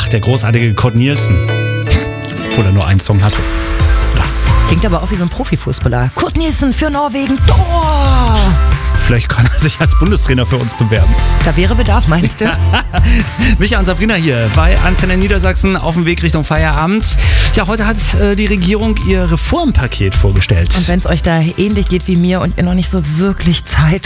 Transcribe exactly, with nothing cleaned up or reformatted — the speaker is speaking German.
Ach, der großartige Kurt Nielsen. Obwohl er nur einen Song hatte. Klingt aber auch wie so ein Profifußballer. Kurt Nielsen für Norwegen. Tor! Vielleicht kann er sich als Bundestrainer für uns bewerben. Da wäre Bedarf, meinst du? Micha und Sabrina hier bei Antenne Niedersachsen auf dem Weg Richtung Feierabend. Ja, heute hat äh, die Regierung ihr Reformpaket vorgestellt. Und wenn es euch da ähnlich geht wie mir und ihr noch nicht so wirklich Zeit